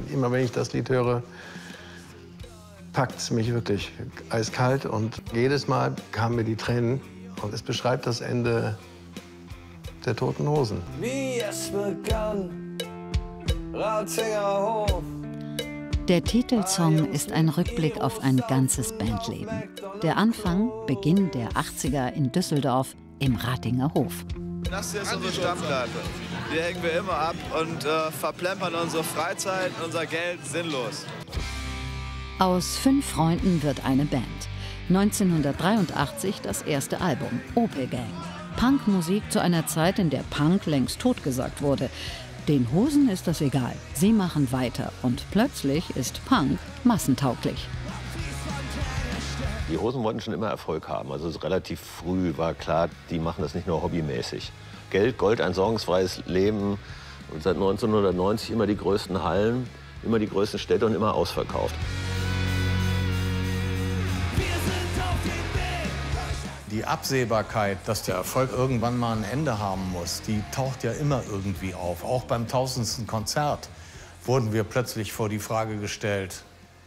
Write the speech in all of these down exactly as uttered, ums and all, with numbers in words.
Immer wenn ich das Lied höre, packt es mich wirklich eiskalt. Und jedes Mal kamen mir die Tränen. Und es beschreibt das Ende der Toten Hosen. Wie es begann, Ratzinger Hof. Der Titelsong ist ein Rückblick auf ein ganzes Bandleben. Der Anfang, Beginn der achtziger in Düsseldorf im Ratinger Hof. Das hier ist unsere Stammkneipe. Hier hängen wir immer ab und äh, verplempern unsere Freizeit, unser Geld sinnlos. Aus fünf Freunden wird eine Band. neunzehnhundertdreiundachtzig das erste Album, Opel Gang. Punkmusik zu einer Zeit, in der Punk längst totgesagt wurde. Den Hosen ist das egal. Sie machen weiter und plötzlich ist Punk massentauglich. Die Hosen wollten schon immer Erfolg haben. Also relativ früh war klar, die machen das nicht nur hobbymäßig. Geld, Gold, ein sorgenfreies Leben. Und seit neunzehnhundertneunzig immer die größten Hallen, immer die größten Städte und immer ausverkauft. Die Absehbarkeit, dass der Erfolg irgendwann mal ein Ende haben muss, die taucht ja immer irgendwie auf. Auch beim tausendsten Konzert wurden wir plötzlich vor die Frage gestellt,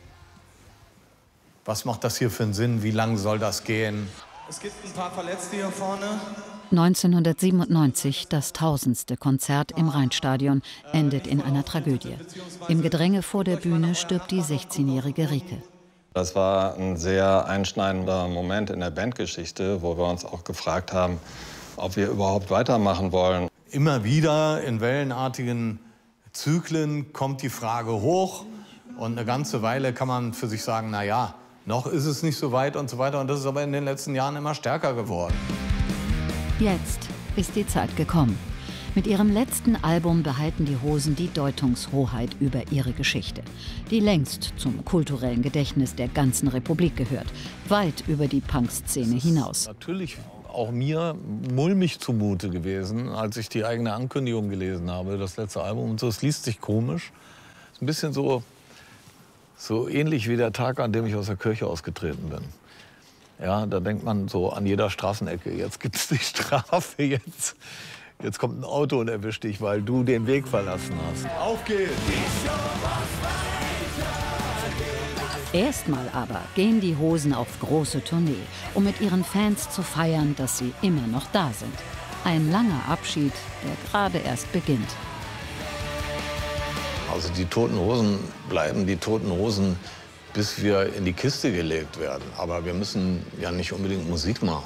was macht das hier für einen Sinn, wie lang soll das gehen? Es gibt ein paar Verletzte hier vorne. neunzehnhundertsiebenundneunzig das tausendste Konzert im Rheinstadion endet in einer Tragödie. Im Gedränge vor der Bühne stirbt die sechzehnjährige Rike. Das war ein sehr einschneidender Moment in der Bandgeschichte, wo wir uns auch gefragt haben, ob wir überhaupt weitermachen wollen. Immer wieder in wellenartigen Zyklen kommt die Frage hoch und eine ganze Weile kann man für sich sagen, na ja, noch ist es nicht so weit und so weiter. Und das ist aber in den letzten Jahren immer stärker geworden. Jetzt ist die Zeit gekommen. Mit ihrem letzten Album behalten die Hosen die Deutungshoheit über ihre Geschichte, die längst zum kulturellen Gedächtnis der ganzen Republik gehört, weit über die Punkszene hinaus. Natürlich auch mir mulmig zumute gewesen, als ich die eigene Ankündigung gelesen habe, das letzte Album. Und so, es liest sich komisch. Ist ein bisschen so, so ähnlich wie der Tag, an dem ich aus der Kirche ausgetreten bin. Ja, da denkt man so an jeder Straßenecke, jetzt gibt es die Strafe, jetzt... Jetzt kommt ein Auto und erwischt dich, weil du den Weg verlassen hast. Auf geht's! Erstmal aber gehen die Hosen auf große Tournee, um mit ihren Fans zu feiern, dass sie immer noch da sind. Ein langer Abschied, der gerade erst beginnt. Also die Toten Hosen bleiben die Toten Hosen, bis wir in die Kiste gelegt werden. Aber wir müssen ja nicht unbedingt Musik machen.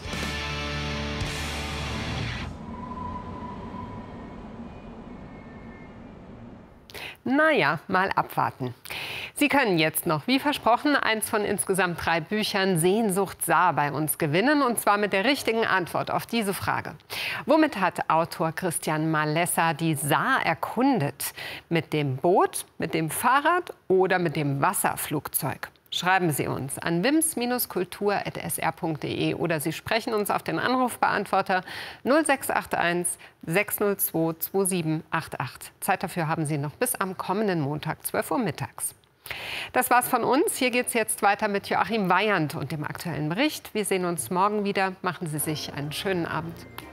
Naja, mal abwarten. Sie können jetzt noch, wie versprochen, eins von insgesamt drei Büchern Sehnsucht Saar bei uns gewinnen. Und zwar mit der richtigen Antwort auf diese Frage. Womit hat Autor Christian Malessa die Saar erkundet? Mit dem Boot, mit dem Fahrrad oder mit dem Wasserflugzeug? Schreiben Sie uns an wims Bindestrich kultur at s r punkt de oder Sie sprechen uns auf den Anrufbeantworter null sechs acht eins sechs null zwei zwei sieben acht acht. Zeit dafür haben Sie noch bis am kommenden Montag, zwölf Uhr mittags. Das war's von uns. Hier geht's jetzt weiter mit Joachim Weyand und dem aktuellen Bericht. Wir sehen uns morgen wieder. Machen Sie sich einen schönen Abend.